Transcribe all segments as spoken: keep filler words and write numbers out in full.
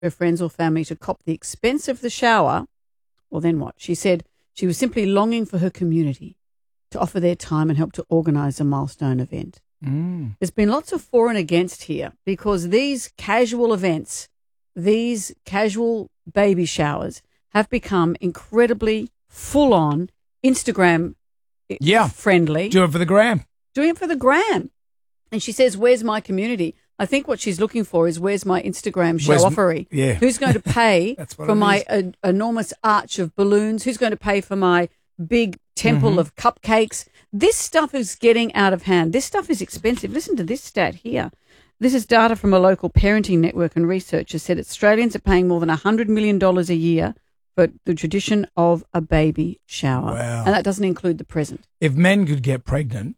her friends or family to cop the expense of the shower, well, then what? She said she was simply longing for her community to offer their time and help to organise a milestone event. Mm. There's been lots of for and against here because these casual events, these casual baby showers have become incredibly full-on Instagram Yeah. friendly. Do it for the gram. Doing it for the gram. And she says, where's my community? I think what she's looking for is where's my Instagram Where's m- show-offery? yeah. Who's going to pay That's what for it my is. uh, enormous arch of balloons? Who's going to pay for my big temple Mm-hmm. of cupcakes? This stuff is getting out of hand. This stuff is expensive. Listen to this stat here. This is data from a local parenting network, and researchers said Australians are paying more than one hundred million dollars a year for the tradition of a baby shower. Wow. And that doesn't include the present. If men could get pregnant,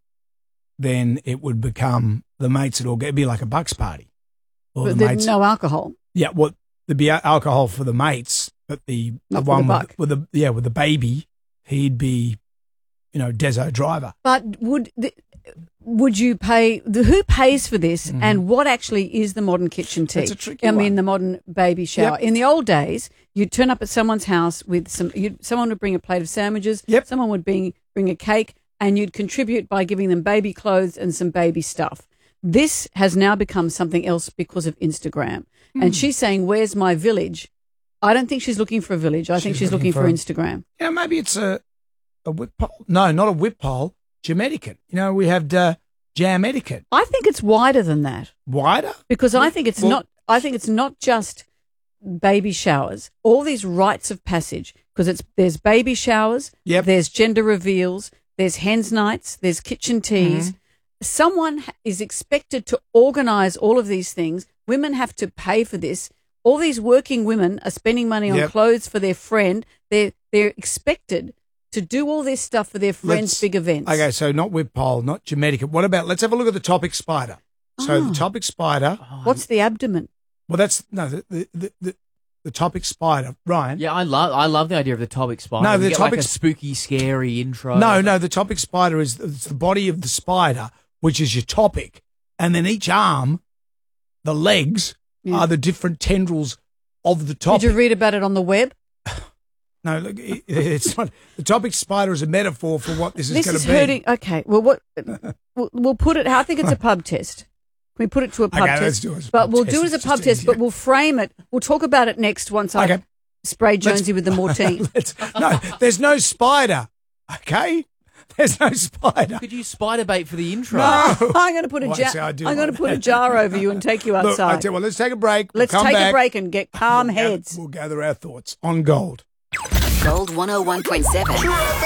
then it would become the mates would all get, it'd be like a bucks party. Or But the there's mates. no alcohol. Yeah, well, there'd be a- alcohol for the mates, but the, the Not for one the with, buck. with the yeah with the baby, he'd be, you know, Deso driver. But would the, would you pay? The, who pays for this, and what actually is the modern kitchen tea? That's a tricky I mean, one. the modern baby shower. Yep. In the old days, you'd turn up at someone's house with some. You'd, someone would bring a plate of sandwiches. Yep. Someone would bring bring a cake, and you'd contribute by giving them baby clothes and some baby stuff. This has now become something else because of Instagram. Hmm. And she's saying, "Where's my village?" I don't think she's looking for a village. I think She's she's looking, looking for, for- Instagram. You know, maybe it's a a whip pole. No, not a whip pole. Jam etiquette. You know, we have uh, jam etiquette. I think it's wider than that. Wider. Because I think it's Well- not. I think it's not just baby showers. All these rites of passage. Because it's there's baby showers. Yep. There's gender reveals. There's hens nights. There's kitchen teas. Mm-hmm. Someone ha- is expected to organise all of these things. Women have to pay for this. All these working women are spending money on Yep. clothes for their friend. They're they're expected to do all this stuff for their friends' Let's- big events. Okay, so not whip pole, not jam etiquette. What about? Let's have a look at the topic spider. So Oh. the topic spider. What's the abdomen? Well, that's no the the the, the, the topic spider, Ryan. Yeah, I love I love the idea of the topic spider. No, We the get like a topic- spooky, scary intro. No, no, the topic spider is it's the body of the spider, which is your topic, and then each arm, the legs, Yeah. are the different tendrils of the Did topic. you read about it on the web? No, look, it, it's not. The topic spider is a metaphor for what this is This going is to be. hurting. Okay, well, what we'll, we'll put it. I think it's a pub test. Can we put it to a pub Okay, test? let's do it as a But pub we'll test. do it as a It's pub just test, but easier. we'll frame it. We'll talk about it next once I Okay. spray Let's- Jonesy with the Mortine. Let's, no, there's no spider. Okay, there's no spider. Could you spider bait for the intro? No. I'm going to put a Well, jar. see, I do I'm going to like put a that. jar over you and take you Look, I outside. tell you what, let's take a break. We'll Let's come take back. a break and get calm We'll gather- heads. We'll gather our thoughts on gold. Gold one oh one point seven.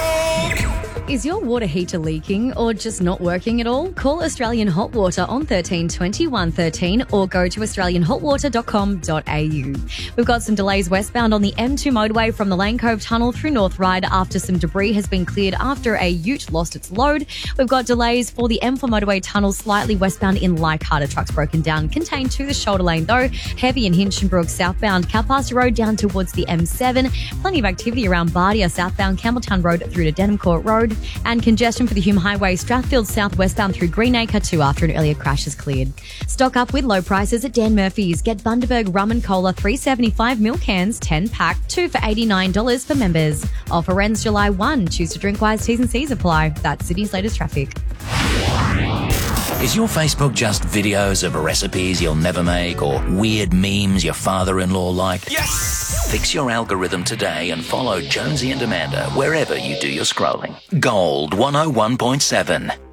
Is your water heater leaking or just not working at all? Call Australian Hot Water on thirteen twenty, one thirteen or go to australian hot water dot com dot a u. We've got some delays westbound on the M two motorway from the Lane Cove Tunnel through North Ryde after some debris has been cleared after a ute lost its load. We've got delays for the M four motorway tunnel slightly westbound in Leichhardt. Trucks broken down, contained to the shoulder lane though. Heavy in Hinchinbrook southbound, Calpastor Road down towards the M seven. Plenty of activity around Bardia southbound, Campbelltown Road through to Denham Court Road. And congestion for the Hume Highway, Strathfield South westbound through Greenacre too after an earlier crash is cleared. Stock up with low prices at Dan Murphy's. Get Bundaberg Rum and Cola three seventy-five mil cans, ten pack, two for eighty-nine dollars for members. Offer ends July first. Choose to drink wise, T's and C's apply. That's Sydney's latest traffic. Is your Facebook just videos of recipes you'll never make or weird memes your father-in-law like? Yes! Fix your algorithm today and follow Jonesy and Amanda wherever you do your scrolling. Gold one oh one point seven.